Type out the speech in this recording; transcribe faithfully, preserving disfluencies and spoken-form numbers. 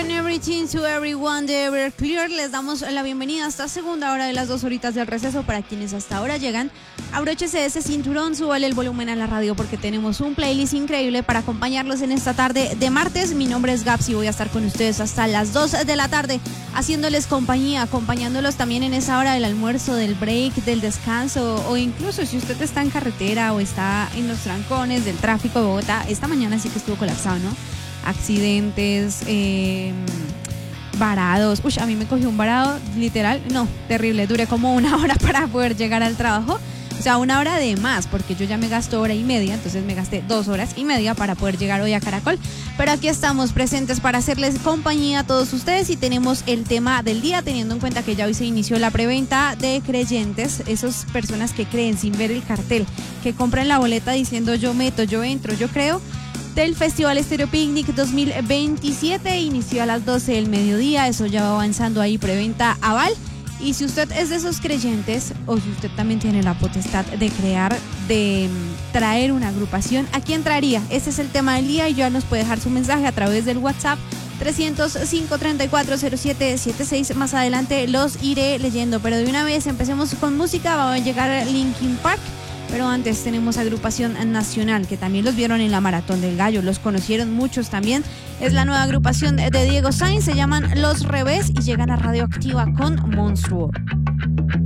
con Everything to Everyone de Everclear. Les damos la bienvenida a esta segunda hora de las dos horitas del receso. Para quienes hasta ahora llegan, abróchese ese cinturón, súbale el volumen a la radio porque tenemos un playlist increíble para acompañarlos en esta tarde de martes. Mi nombre es Gaps y voy a estar con ustedes hasta las dos de la tarde, haciéndoles compañía, acompañándolos también en esa hora del almuerzo, del break, del descanso, o incluso si usted está en carretera o está en los trancones del tráfico de Bogotá. Esta mañana sí que estuvo colapsado, ¿no? Accidentes, eh, varados. Uy, a mí me cogió un varado, literal, no, terrible. Duré como una hora para poder llegar al trabajo. O sea, una hora de más, porque yo ya me gasto hora y media, entonces me gasté dos horas y media para poder llegar hoy a Caracol. Pero aquí estamos presentes para hacerles compañía a todos ustedes y tenemos el tema del día, teniendo en cuenta que ya hoy se inició la preventa de creyentes, esas personas que creen sin ver el cartel, que compran la boleta diciendo yo meto, yo entro, yo creo, del Festival Estéreo Picnic dos mil veintisiete. Inició a las doce del mediodía, eso ya va avanzando ahí, preventa aval. Y si usted es de esos creyentes, o si usted también tiene la potestad de crear, de traer una agrupación, ¿a quién traería? Ese es el tema del día y ya nos puede dejar su mensaje a través del WhatsApp trescientos cinco, treinta y cuatro, cero siete setenta y seis. Más adelante los iré leyendo, pero de una vez empecemos con música. Va a llegar Linkin Park. Pero antes tenemos agrupación nacional, que también los vieron en la Maratón del Gallo, los conocieron muchos también. Es la nueva agrupación de Diego Sainz, se llaman Los Revés y llegan a Radioactiva con Monstruo.